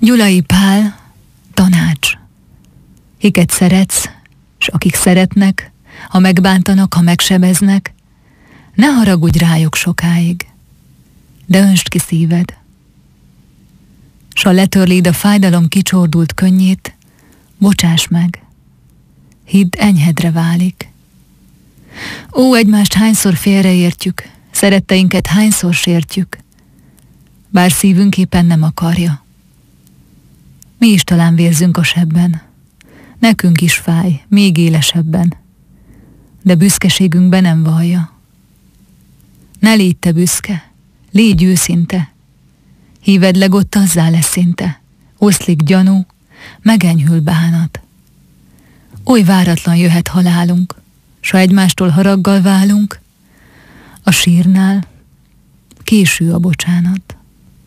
Gyulai Pál, tanács. Kiket szeretsz, s akik szeretnek, ha megbántanak, ha megsebeznek, ne haragudj rájuk sokáig, de öntsd ki szíved. S ha letörléd a fájdalom kicsordult könnyét, bocsáss meg, hidd, enyhedre válik. Ó, egymást hányszor félreértjük, szeretteinket hányszor sértjük, bár szívünk éppen nem akarja. Mi is talán vérzünk a sebben, nekünk is fáj, még élesebben, de büszkeségünkben nem vallja. Ne légy te büszke, légy őszinte, híved legott azzá lesz szinte, oszlik gyanú, megenyhül bánat. Oly váratlan jöhet halálunk, s ha egymástól haraggal válunk, a sírnál késő a bocsánat.